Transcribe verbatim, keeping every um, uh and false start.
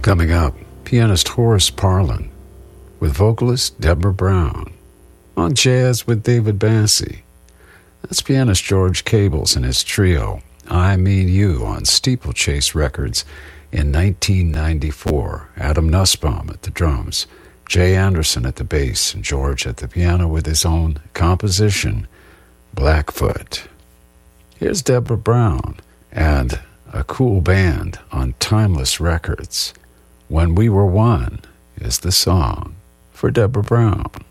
Coming up, pianist Horace Parlan with vocalist Deborah Brown. On Jazz with David Bassey, that's pianist George Cables and his trio, I Mean You, on Steeplechase Records in nineteen ninety-four. Adam Nussbaum at the drums, Jay Anderson at the bass, and George at the piano with his own composition, Blackfoot. Here's Deborah Brown and a cool band on Timeless Records. When We Were One is the song for Deborah Brown.